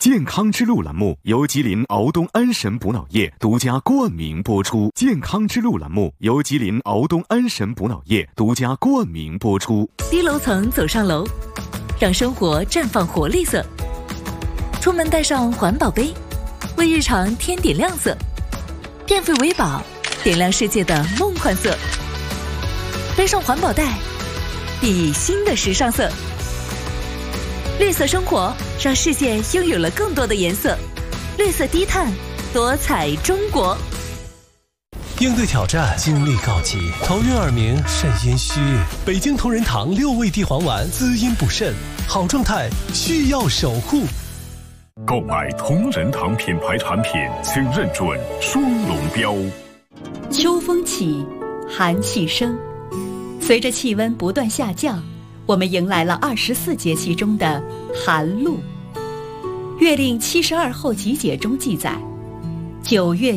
健康之路栏目由吉林敖东安神补脑液独家冠名播出。健康之路栏目由吉林敖东安神补脑液独家冠名播出。 低楼层走上楼，让生活绽放活力色。出门带上环保杯，为日常添点亮色。电费为宝，点亮世界的梦幻色。背上环保袋，熠熠新的时尚色。绿色生活，让世界拥有了更多的颜色。绿色低碳，多彩中国。 应对挑战，精力告急，头晕耳鸣，肾阴虚。北京同仁堂6味地黄丸，滋阴补肾，好状态需要守护。 购买同仁堂品牌产品，请认准双龙标。 秋风起，寒气生，随着气温不断下降，我们迎来了24节气中的寒露。《月令72候集解》中记载，9月